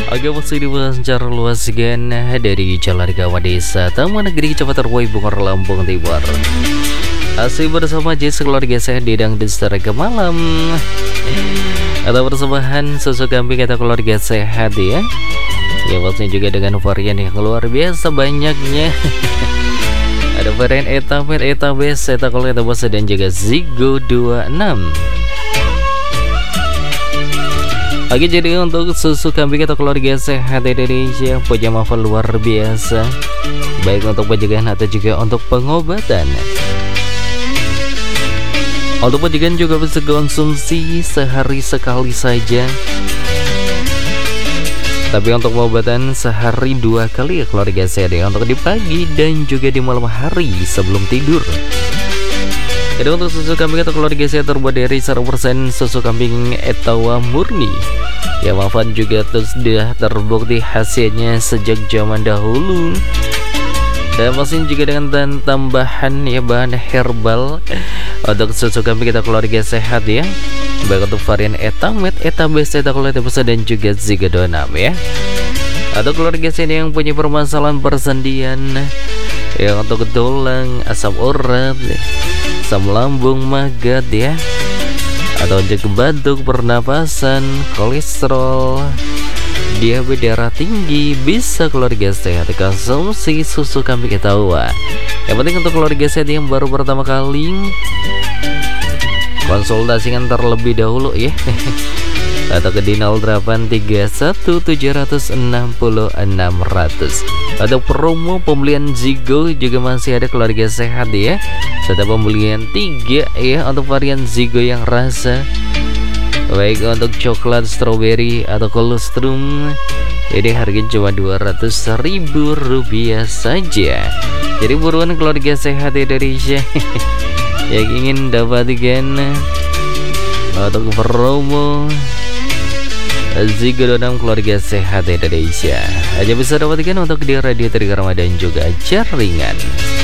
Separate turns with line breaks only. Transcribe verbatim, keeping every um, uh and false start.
Agak masih dibahas secara luas gan dari Jalan Gawat Desa Taman Negeri Kecamatan Wai Bungur Lampung Timur. Masih bersama Jess keluarga saya di Dangdut Seragam Malam. Atau persembahan susu kambing atau keluarga sehat ya. Ya pastinya juga dengan varian yang luar biasa banyaknya. Ada varian Etamer, Etabes, Etakol, Etabase dan juga Zigo dua puluh enam. Oke, jadi untuk susu kambing atau keluarga sehat Indonesia punya manfaat luar biasa, baik untuk pencegahan atau juga untuk pengobatan. Untuk pencegahan juga bisa konsumsi sehari sekali saja, tapi untuk pengobatan sehari dua kali ya keluarga sehat ya, untuk di pagi dan juga di malam hari sebelum tidur. Jadi untuk susu kambing atau keluarga sehat terbuat dari seratus persen susu kambing etawa murni. Ya manfaat juga sudah terbukti hasilnya sejak zaman dahulu. Dan pastinya juga dengan tambahan ya bahan herbal untuk susu kambing atau keluarga sehat ya. Baik untuk varian Etamet, Etabes, Etakol, Etabase dan juga Zigo dua puluh enam ya. Atau keluarga sehat yang punya permasalahan persendian, yang untuk tulang, asam urat, asam lambung, magat ya, atau juga batuk, pernapasan, kolesterol, diabetes darah tinggi, bisa keluarga sehat konsumsi susu kambing etawa. Yang penting untuk keluarga sehat yang baru pertama kali, konsultasikan terlebih dahulu ya. Atau ke di nol delapan tiga satu tujuh enam enam nol nol. Atau promo pembelian Zigo juga masih ada keluarga sehat ya. Serta pembelian tiga ya untuk varian Zigo yang rasa, baik untuk coklat, strawberry atau kolostrum, ini harganya cuma dua ratus ribu rupiah saja. Jadi buruan keluarga sehat Indonesia yang ingin dapatkan untuk promo Zigo dua puluh enam keluarga sehat Indonesia, hanya bisa dapatkan untuk di Radio Trigger Ramadan juga jaringan.